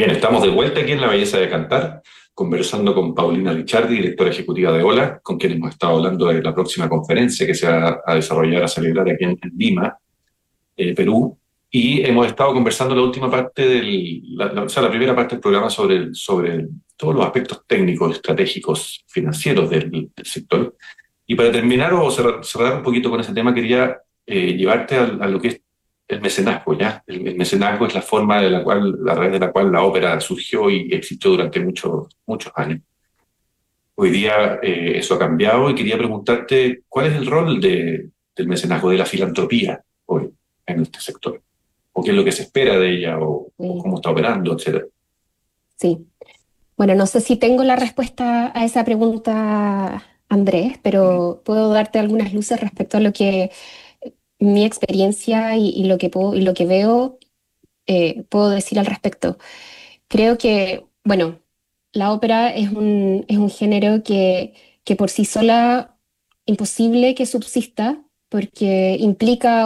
Bien, estamos de vuelta aquí en La Belleza de Cantar, conversando con Paulina Lichardi, directora ejecutiva de OLA, con quien hemos estado hablando de la próxima conferencia que se va a desarrollar, a celebrar aquí en Lima, Perú. Y hemos estado conversando la última parte o sea, la primera parte del programa sobre todos los aspectos técnicos, estratégicos, financieros del sector. Y para terminar o cerrar un poquito con ese tema, quería llevarte a lo que es el mecenazgo, ¿ya? El mecenazgo es la forma a través de la cual la ópera surgió y existió durante muchos años. Hoy día eso ha cambiado y quería preguntarte cuál es el rol del mecenazgo, de la filantropía hoy en este sector, o qué es lo que se espera de ella, o Sí, cómo está operando, etcétera. sí. Bueno, no sé si tengo la respuesta a esa pregunta, Andrés, pero puedo darte algunas luces respecto a lo que mi experiencia y lo que puedo, y lo que veo, puedo decir al respecto. Creo que, bueno, la ópera es un género que por sí sola imposible que subsista porque implica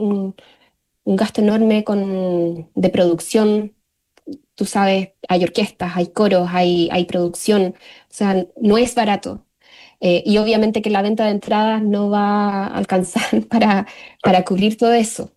un gasto enorme de producción. Tú sabes, hay orquestas, hay coros, hay producción, o sea, no es barato. Y obviamente que la venta de entradas no va a alcanzar para cubrir todo eso.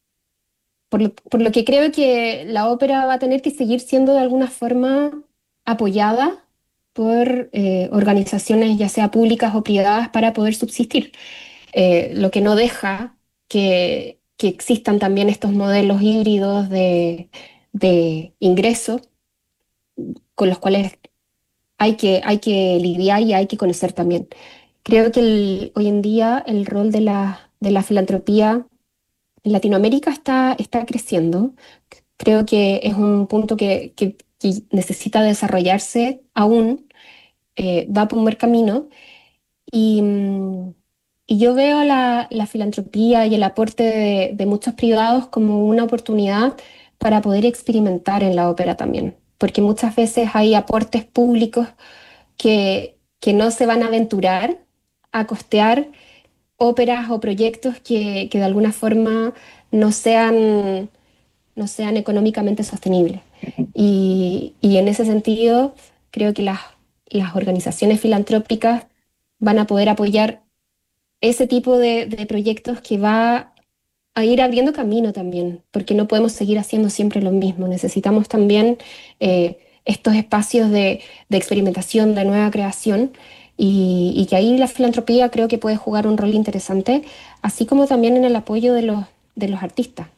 Por lo que creo que la ópera va a tener que seguir siendo de alguna forma apoyada por organizaciones, ya sea públicas o privadas, para poder subsistir. Lo que no deja que existan también estos modelos híbridos de ingreso con los cuales hay que lidiar y hay que conocer también. Creo que hoy en día el rol de la filantropía en Latinoamérica está creciendo. Creo que es un punto que necesita desarrollarse aún, va por un buen camino. Y, y yo veo la filantropía y el aporte de muchos privados como una oportunidad para poder experimentar en la ópera también, porque muchas veces hay aportes públicos que no se van a aventurar a costear óperas o proyectos que de alguna forma no sean, no sean económicamente sostenibles. Y en ese sentido, creo que las organizaciones filantrópicas van a poder apoyar ese tipo de proyectos que va a ir abriendo camino también, porque no podemos seguir haciendo siempre lo mismo. Necesitamos también estos espacios de experimentación, de nueva creación, y que ahí la filantropía creo que puede jugar un rol interesante, así como también en el apoyo de los artistas,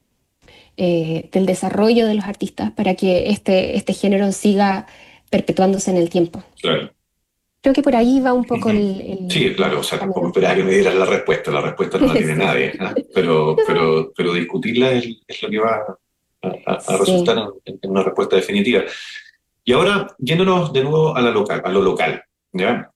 del desarrollo de los artistas, para que este género siga perpetuándose en el tiempo. Claro. Creo que por ahí va un poco Ujú. Sí, claro, o el sea, tampoco camino. esperaba que me dieras la respuesta no la tiene Sí. nadie, ¿ah? Pero discutirla es lo que va a resultar Sí. en una respuesta definitiva. Y ahora, yéndonos de nuevo a lo local, ¿ya?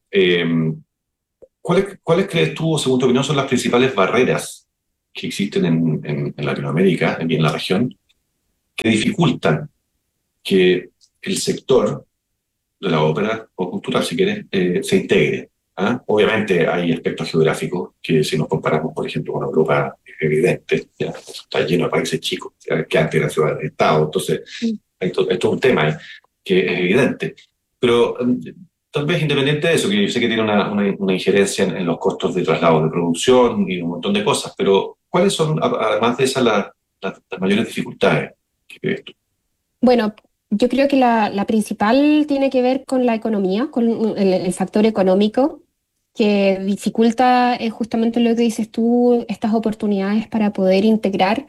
¿Cuáles crees tú, según tu opinión, son las principales barreras que existen en Latinoamérica, aquí en la región, que dificultan que el sector de la ópera o cultural, si quieres, se integre? ¿Ah? Obviamente hay aspectos geográficos que si nos comparamos, por ejemplo, con Europa, es evidente, ya, está lleno de países chicos, ya, que antes eran ciudades de Estado, entonces esto es un tema que es evidente. Pero tal vez independiente de eso, que yo sé que tiene una injerencia en los costos de traslado de producción y un montón de cosas, pero ¿cuáles son, además de esas, las mayores dificultades que crees tú? Bueno, yo creo que la principal tiene que ver con la economía, con el factor económico, que dificulta justamente lo que dices tú, estas oportunidades para poder integrar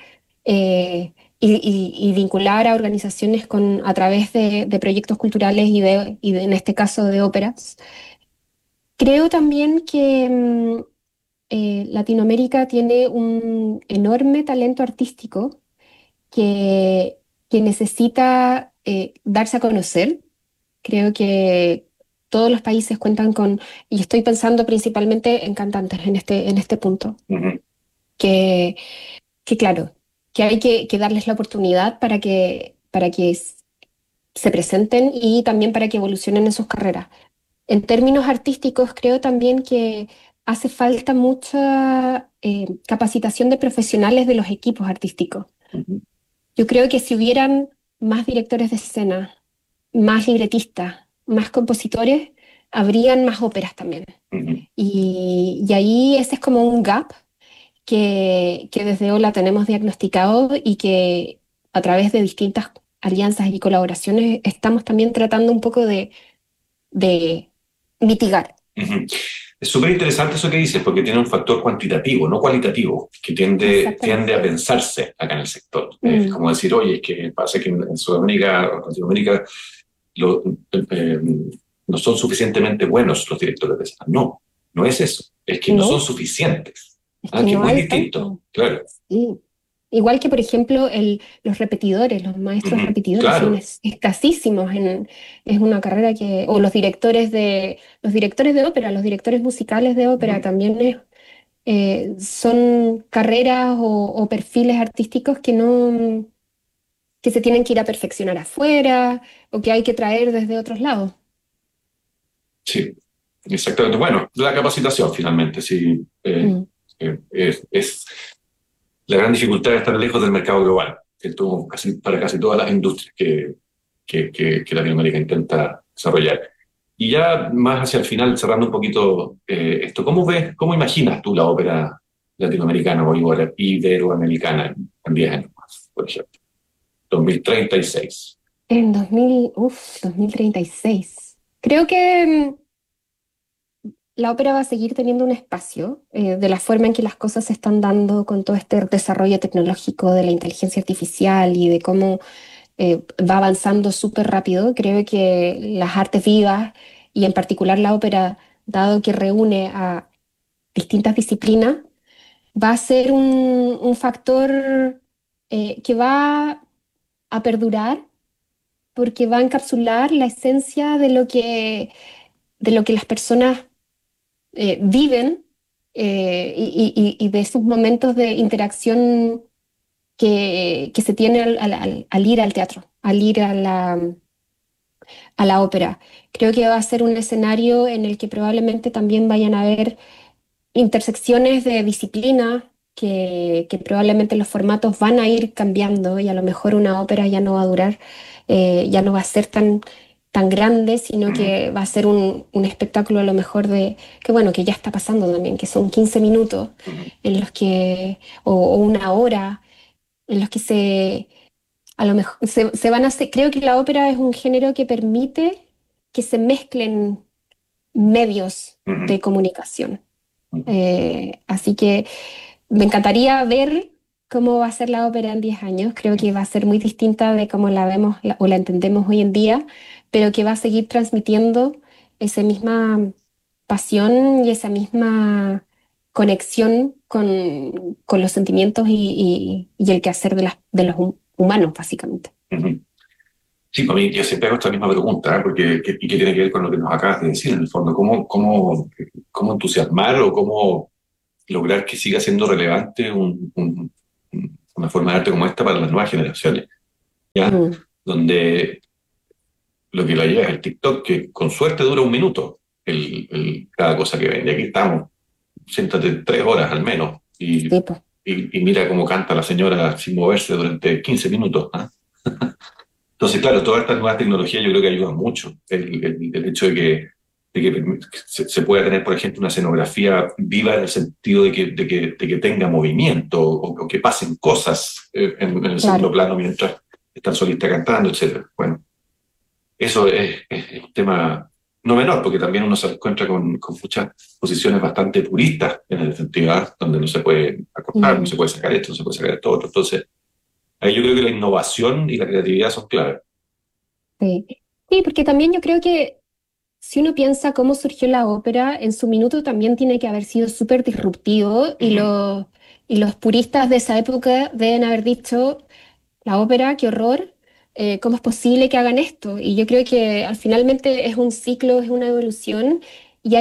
y vincular a organizaciones a través de proyectos culturales en este caso de óperas. Creo también que Latinoamérica tiene un enorme talento artístico que, que necesita darse a conocer. Creo que todos los países cuentan y estoy pensando principalmente en cantantes en este punto, Ujú. que, que claro, que hay que darles la oportunidad para que se presenten y también para que evolucionen en sus carreras. En términos artísticos, creo también que hace falta mucha capacitación de profesionales de los equipos artísticos. Ujú. Yo creo que si hubieran más directores de escena, más libretistas, más compositores, habrían más óperas también. Ujú, Y ahí ese es como un gap que desde Ola tenemos diagnosticado y que a través de distintas alianzas y colaboraciones estamos también tratando un poco de mitigar. ujú. Es súper interesante eso que dices, porque tiene un factor cuantitativo, no cualitativo, que tiende a Exactamente. pensarse acá en el sector. Es Mm, como decir, oye, es que pasa que en Sudamérica o Latinoamérica lo- eh, no son suficientemente buenos los directores de escena. No, no es eso. Es que no son no, suficientes. es Ah, que que es no muy hay distinto, tanto. claro. Sí. Igual que, por ejemplo, los repetidores, los maestros Ujú, repetidores son claro. escasísimos es una carrera que, o los directores de ópera, los directores musicales de ópera Ujú. también son carreras o perfiles artísticos que no, que se tienen que ir a perfeccionar afuera o que hay que traer desde otros lados. Sí, exactamente. Bueno, la capacitación finalmente, sí. Mm, Es la gran dificultad de estar lejos del mercado global, que para casi todas las industrias que Latinoamérica intenta desarrollar. Y ya más hacia el final, cerrando un poquito esto, ¿cómo ves, cómo imaginas tú la ópera latinoamericana o iberoamericana en 10 años más, por ejemplo? 2036. En 2036. Creo que la ópera va a seguir teniendo un espacio de la forma en que las cosas se están dando con todo este desarrollo tecnológico de la inteligencia artificial y de cómo va avanzando súper rápido. Creo que las artes vivas y en particular la ópera, dado que reúne a distintas disciplinas, va a ser un factor que va a perdurar porque va a encapsular la esencia de lo que las personas viven y de esos momentos de interacción que se tiene al ir al teatro, al ir a la ópera. Creo que va a ser un escenario en el que probablemente también vayan a haber intersecciones de disciplina, que probablemente los formatos van a ir cambiando y a lo mejor una ópera ya no va a durar, ya no va a ser tan grande, sino Ujú, que va a ser un espectáculo a lo mejor que bueno, que ya está pasando también, que son 15 minutos ujú, en los que, o una hora, en los que a lo mejor se van a hacer, creo que la ópera es un género que permite que se mezclen medios ujú, de comunicación. ujú, Así que me encantaría ver cómo va a ser la ópera en 10 años. Creo que va a ser muy distinta de cómo la vemos o la entendemos hoy en día, pero que va a seguir transmitiendo esa misma pasión y esa misma conexión con los sentimientos y el quehacer de los humanos, básicamente. ujú. Sí, para mí yo siempre hago esta misma pregunta, ¿eh? Y que tiene que ver con lo que nos acabas de decir, en el fondo, cómo entusiasmar o cómo lograr que siga siendo relevante una forma de arte como esta para las nuevas generaciones, ¿ya? Mm, Donde lo que la lleva es el TikTok, que con suerte dura un minuto, cada cosa que ven. Y aquí estamos, siéntate 3 horas al menos, sí, pues. y mira cómo canta la señora sin moverse durante 15 minutos, ¿ah? Entonces, claro, todas estas nuevas tecnologías yo creo que ayudan mucho. El hecho de que se pueda tener, por ejemplo, una escenografía viva en el sentido de que tenga movimiento o que pasen cosas en el segundo Claro. plano mientras está el solista cantando, etcétera. Bueno, eso es un tema no menor, porque también uno se encuentra con muchas posiciones bastante puristas en el sentido donde no se puede acortar, no se Mm, puede sacar esto, no se puede sacar esto otro. Entonces, ahí yo creo que la innovación y la creatividad son claves. sí. Sí, porque también yo creo que si uno piensa cómo surgió la ópera, en su minuto también tiene que haber sido súper disruptivo Ujú, y los puristas de esa época deben haber dicho, la ópera, qué horror, ¿cómo es posible que hagan esto? Y yo creo que al finalmente es un ciclo, es una evolución y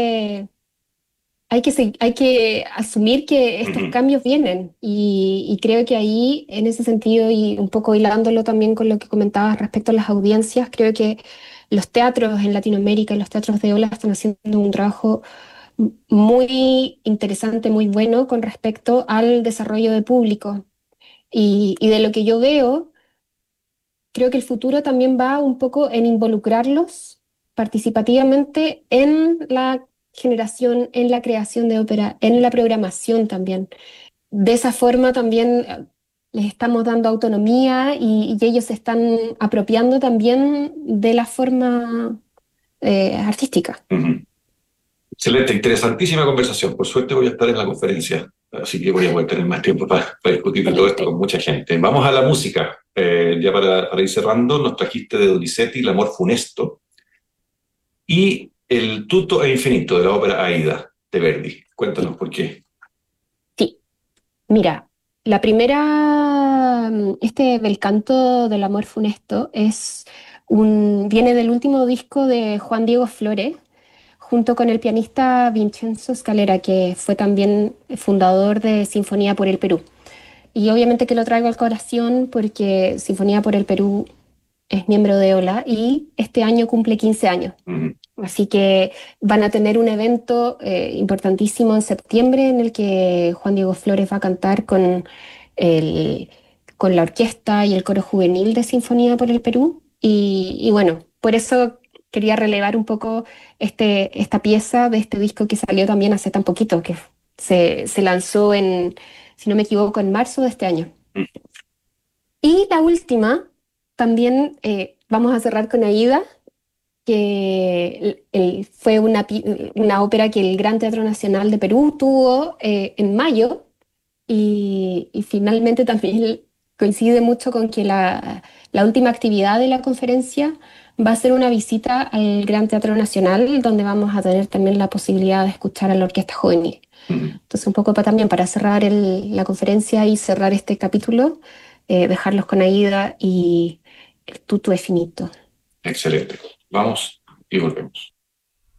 hay que asumir que estos ujú, cambios vienen y creo que ahí, en ese sentido, y un poco hilándolo también con lo que comentabas respecto a las audiencias, creo que los teatros en Latinoamérica y los teatros de ola están haciendo un trabajo muy interesante, muy bueno con respecto al desarrollo de público. Y de lo que yo veo, creo que el futuro también va un poco en involucrarlos participativamente en la generación, en la creación de ópera, en la programación también. De esa forma también les estamos dando autonomía y ellos se están apropiando también de la forma artística. Ujú. Excelente, interesantísima conversación. Por suerte voy a estar en la conferencia, así que voy a poder tener más tiempo para discutir de todo esto Excelente. con mucha gente. Vamos a la música. Ya para ir cerrando, nos trajiste de Donizetti El amor funesto y el Tutto e Infinito de la ópera Aida de Verdi. Cuéntanos Sí, por qué. sí. Mira, la primera, este Bel canto del amor funesto viene del último disco de Juan Diego Flores, junto con el pianista Vincenzo Scalera, que fue también fundador de Sinfonía por el Perú. Y obviamente que lo traigo al corazón porque Sinfonía por el Perú es miembro de OLA y este año cumple 15 años. Ujú, Así que van a tener un evento importantísimo en septiembre en el que Juan Diego Flores va a cantar el, con la orquesta y el coro juvenil de Sinfonía por el Perú. Y bueno, por eso quería relevar un poco esta pieza de este disco que salió también hace tan poquito, que se lanzó si no me equivoco, en marzo de este año. ujú, Y la última, también vamos a cerrar con Aida, que fue una ópera que el Gran Teatro Nacional de Perú tuvo en mayo y finalmente también coincide mucho con que la última actividad de la conferencia va a ser una visita al Gran Teatro Nacional, donde vamos a tener también la posibilidad de escuchar a la Orquesta Juvenil. ujú. Entonces, un poco también para cerrar la conferencia y cerrar este capítulo, dejarlos con Aida y el tutto es finito. Excelente. Vamos y volvemos.